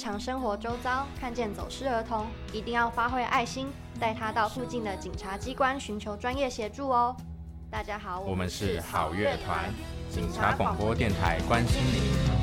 常生活周遭看见走失儿童，一定要发挥爱心，带他到附近的警察机关寻求专业协助哦。大家好， 我们是好乐团，警察广播电台关心您。